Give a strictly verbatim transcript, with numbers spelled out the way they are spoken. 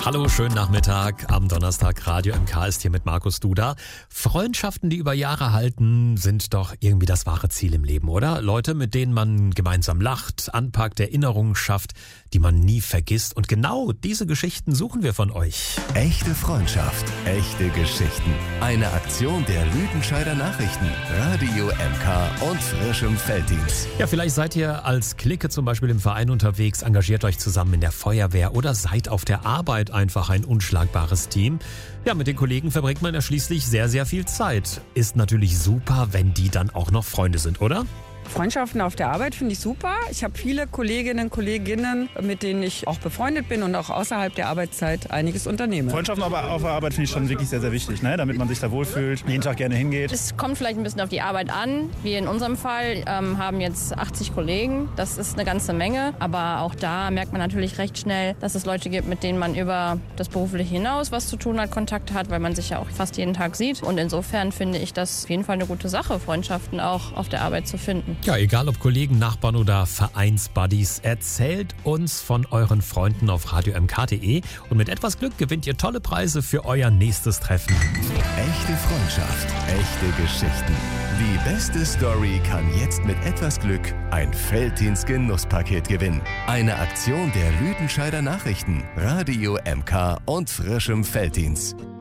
Hallo, schönen Nachmittag. Am Donnerstag Radio M K ist hier mit Markus Duda. Freundschaften, die über Jahre halten, sind doch irgendwie das wahre Ziel im Leben, oder? Leute, mit denen man gemeinsam lacht, anpackt, Erinnerungen schafft, die man nie vergisst. Und genau diese Geschichten suchen wir von euch. Echte Freundschaft, echte Geschichten. Eine Aktion der Lüdenscheider Nachrichten, Radio M K und frischem Felddienst. Ja, vielleicht seid ihr als Clique zum Beispiel im Verein unterwegs, engagiert euch zusammen in der Feuerwehr oder seid auf der Arbeit einfach ein unschlagbares Team. Ja, mit den Kollegen verbringt man ja schließlich sehr, sehr viel Zeit. Ist natürlich super, wenn die dann auch noch Freunde sind, oder? Freundschaften auf der Arbeit finde ich super. Ich habe viele Kolleginnen und Kolleginnen, mit denen ich auch befreundet bin und auch außerhalb der Arbeitszeit einiges unternehme. Freundschaften aber auf der Arbeit finde ich schon wirklich sehr, sehr wichtig, ne? Damit man sich da wohlfühlt, jeden Tag gerne hingeht. Es kommt vielleicht ein bisschen auf die Arbeit an. Wir in unserem Fall ähm, haben jetzt achtzig Kollegen. Das ist eine ganze Menge. Aber auch da merkt man natürlich recht schnell, dass es Leute gibt, mit denen man über das Berufliche hinaus was zu tun hat, Kontakt hat, weil man sich ja auch fast jeden Tag sieht. Und insofern finde ich das auf jeden Fall eine gute Sache, Freundschaften auch auf der Arbeit zu finden. Ja, egal ob Kollegen, Nachbarn oder Vereinsbuddies, erzählt uns von euren Freunden auf radio m k punkt d e und mit etwas Glück gewinnt ihr tolle Preise für euer nächstes Treffen. Echte Freundschaft, echte Geschichten. Die beste Story kann jetzt mit etwas Glück ein Felddienst-Genusspaket gewinnen. Eine Aktion der Lüdenscheider Nachrichten, Radio M K und frischem Felddienst.